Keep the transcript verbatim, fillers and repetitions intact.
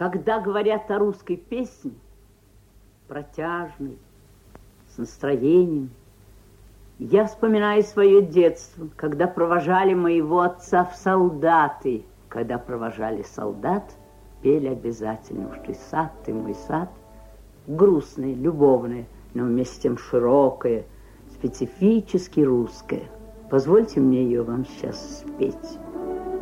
Когда говорят о русской песне, протяжной, с настроением, я вспоминаю свое детство, когда провожали моего отца в солдаты. Когда провожали солдат, пели обязательно: уж ты сад, ты мой сад. Грустное, любовное, но вместе с тем широкое, специфически русское. Позвольте мне ее вам сейчас спеть.